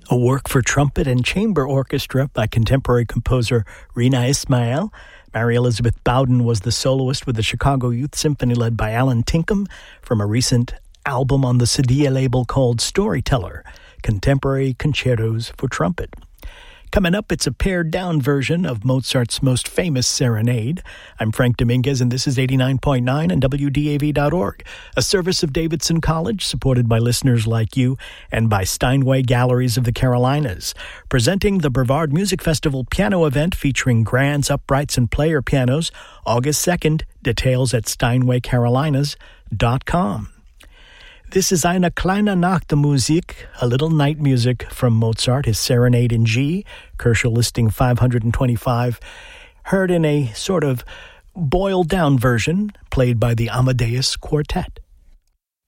a work for trumpet and chamber orchestra by contemporary composer Rina Ismail. Mary Elizabeth Bowden was the soloist with the Chicago Youth Symphony led by Alan Tinkham from a recent album on the Cedilla label called Storyteller, Contemporary Concertos for Trumpet. Coming up, it's a pared-down version of Mozart's most famous serenade. I'm Frank Dominguez, and this is 89.9 and WDAV.org, a service of Davidson College, supported by listeners like you and by Steinway Galleries of the Carolinas, presenting the Brevard Music Festival piano event featuring grands, uprights, and player pianos, August 2nd. Details at steinwaycarolinas.com. This is Eine kleine Nachtmusik, a little night music from Mozart, his Serenade in G, Koelsch listing 525, heard in a sort of boiled-down version played by the Amadeus Quartet.